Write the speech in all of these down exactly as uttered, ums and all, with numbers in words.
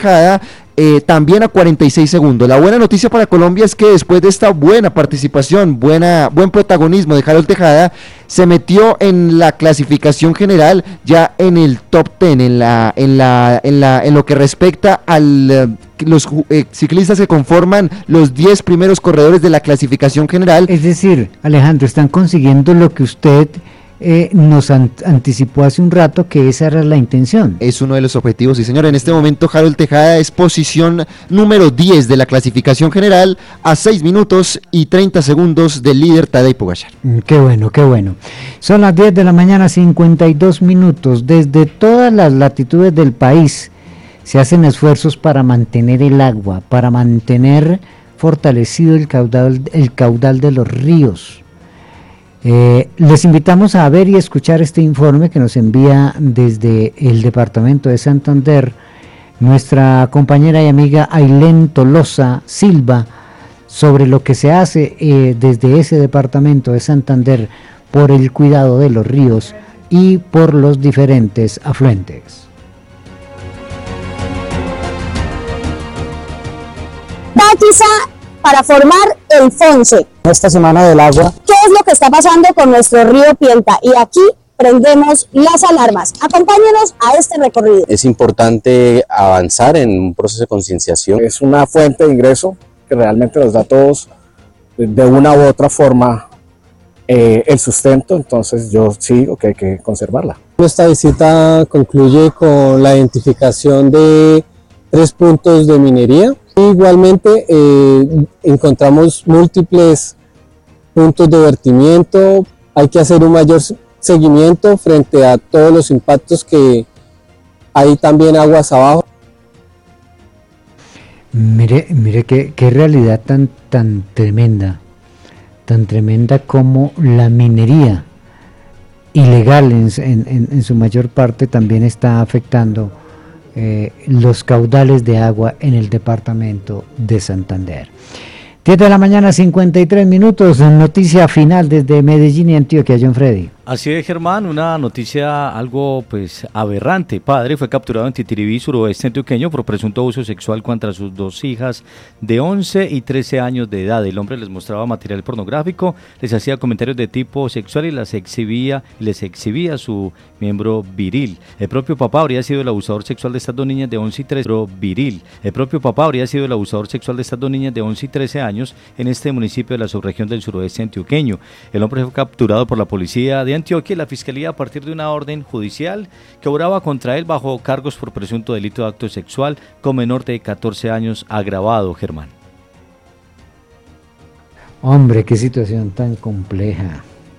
Tejada, eh, también a cuarenta y seis segundos. La buena noticia para Colombia es que después de esta buena participación, buena, buen protagonismo de Harold Tejada, se metió en la clasificación general ya en el top diez, en la, en la, en la, en lo que respecta al uh, los eh, ciclistas que conforman los diez primeros corredores de la clasificación general. Es decir, Alejandro, están consiguiendo lo que usted Eh, nos an- anticipó hace un rato, que esa era la intención. Es uno de los objetivos, sí señor. En este momento Harold Tejada es posición número diez de la clasificación general, a seis minutos y treinta segundos del líder Tadej Pogačar. Mm, qué bueno, qué bueno. Son las diez de la mañana, cincuenta y dos minutos. Desde todas las latitudes del país se hacen esfuerzos para mantener el agua, para mantener fortalecido el caudal, el caudal de los ríos. Eh, les invitamos a ver y escuchar este informe que nos envía desde el departamento de Santander nuestra compañera y amiga Ailén Tolosa Silva, sobre lo que se hace eh, desde ese departamento de Santander por el cuidado de los ríos y por los diferentes afluentes. Quizá para formar el Fonse. Esta semana del agua. ¿Qué es lo que está pasando con nuestro río Pienta? Y aquí prendemos las alarmas. Acompáñenos a este recorrido. Es importante avanzar en un proceso de concienciación. Es una fuente de ingreso que realmente nos da a todos de una u otra forma eh, el sustento, entonces yo sigo que hay que conservarla. Esta visita concluye con la identificación de tres puntos de minería. Igualmente eh, encontramos múltiples puntos de vertimiento. Hay que hacer un mayor seguimiento frente a todos los impactos que hay también aguas abajo. Mire, mire qué, qué realidad tan, tan tremenda, tan tremenda como la minería ilegal en, en, en su mayor parte también está afectando Eh, los caudales de agua en el departamento de Santander. diez de la mañana, cincuenta y tres minutos, noticia final desde Medellín y Antioquia, John Freddy. Así es, Germán, una noticia algo pues aberrante. Padre fue capturado en Titiribí, suroeste antioqueño, por presunto abuso sexual contra sus dos hijas de once y trece años de edad. El hombre les mostraba material pornográfico, les hacía comentarios de tipo sexual y las exhibía, les exhibía su miembro viril. El propio papá habría sido el abusador sexual de estas dos niñas de once y trece viril. El propio papá habría sido el abusador sexual de estas dos niñas de once y trece años en este municipio de la subregión del suroeste antioqueño. El hombre fue capturado por la policía de Antioquia y la fiscalía a partir de una orden judicial que obraba contra él bajo cargos por presunto delito de acto sexual con menor de catorce años agravado, Germán. Hombre, qué situación tan compleja.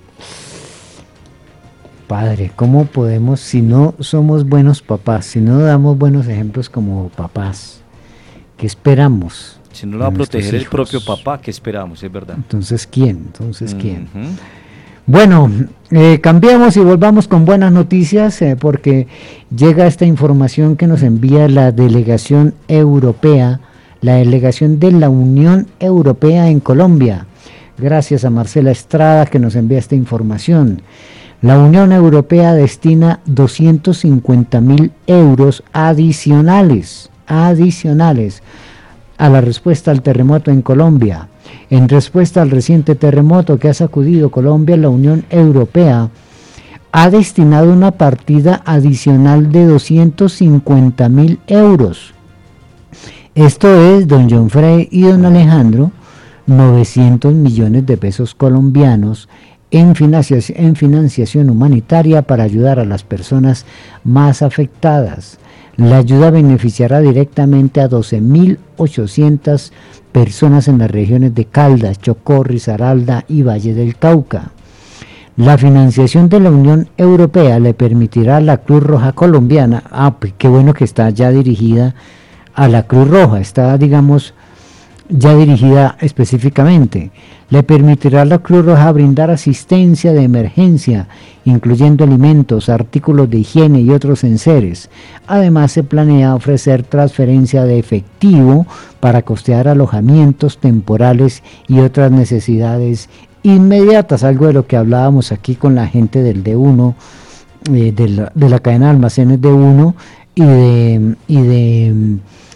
Padre, ¿cómo podemos, si no somos buenos papás, si no damos buenos ejemplos como papás, qué esperamos? Si no lo va a proteger el propio papá, ¿qué esperamos? Es verdad. Entonces, ¿quién? Entonces, ¿quién? Uh-huh. Bueno, eh, cambiamos y volvamos con buenas noticias eh, porque llega esta información que nos envía la delegación europea, la delegación de la Unión Europea en Colombia. Gracias a Marcela Estrada que nos envía esta información. La Unión Europea destina doscientos cincuenta mil euros adicionales, adicionales a la respuesta al terremoto en Colombia. En respuesta al reciente terremoto que ha sacudido Colombia, la Unión Europea ha destinado una partida adicional de doscientos cincuenta mil euros. Esto es, don John Frey y don Alejandro, novecientos millones de pesos colombianos en financiación, en financiación humanitaria para ayudar a las personas más afectadas. La ayuda beneficiará directamente a doce mil ochocientas personas en las regiones de Caldas, Chocó, Risaralda y Valle del Cauca. La financiación de la Unión Europea le permitirá a la Cruz Roja Colombiana, ah, pues qué bueno que está ya dirigida a la Cruz Roja, está, digamos, ya dirigida específicamente. Le permitirá a la Cruz Roja brindar asistencia de emergencia, incluyendo alimentos, artículos de higiene y otros enseres. Además, se planea ofrecer transferencia de efectivo para costear alojamientos temporales y otras necesidades inmediatas, algo de lo que hablábamos aquí con la gente del D uno, eh, de, la, de la cadena de almacenes D uno y de, y de